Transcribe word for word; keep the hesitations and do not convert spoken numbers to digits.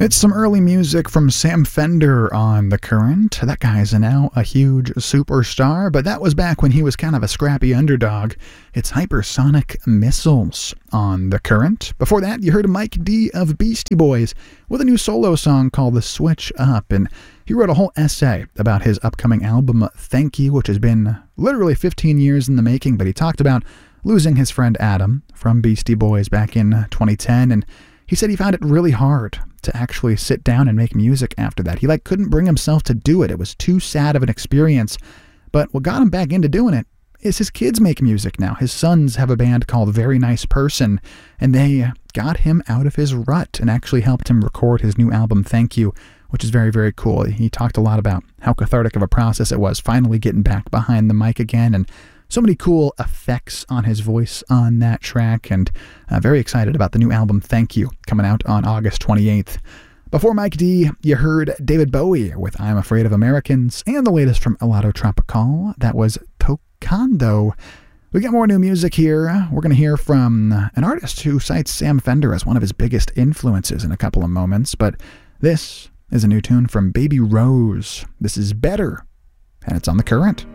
It's some early music from Sam Fender on The Current. That guy's now a huge superstar, but that was back when he was kind of a scrappy underdog. It's Hypersonic Missiles on The Current. Before that, you heard Mike D of Beastie Boys with a new solo song called The Switch Up, and he wrote a whole essay about his upcoming album, Thank You, which has been literally fifteen years in the making, but he talked about losing his friend Adam from Beastie Boys back in twenty ten, and he said he found it really hard to actually sit down and make music after that. He like couldn't bring himself to do it. It was too sad of an experience. But what got him back into doing it is his kids make music now. His sons have a band called Very Nice Person, and they got him out of his rut and actually helped him record his new album, Thank You, which is very, very cool. He talked a lot about how cathartic of a process it was finally getting back behind the mic again, and so many cool effects on his voice on that track, and uh, very excited about the new album Thank You coming out on August twenty-eighth. Before Mike D, you heard David Bowie with I'm Afraid of Americans, and the latest from Helado Tropical, that was Tocando. We got more new music here. We're going to hear from an artist who cites Sam Fender as one of his biggest influences in a couple of moments, but this is a new tune from Baby Rose. This is Better, and it's on The Current.